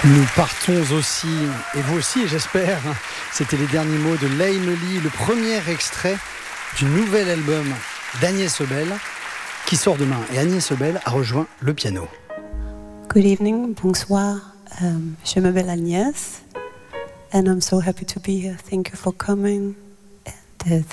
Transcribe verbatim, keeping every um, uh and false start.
Nous partons aussi, et vous aussi j'espère, c'était les derniers mots de L'Emily, le premier extrait du nouvel album d'Agnès Ebel qui sort demain. Et Agnès Ebel a rejoint le piano. Good evening, bonsoir. Um, je m'appelle Agnès and I'm so happy to be here. Thank you for coming. And, uh,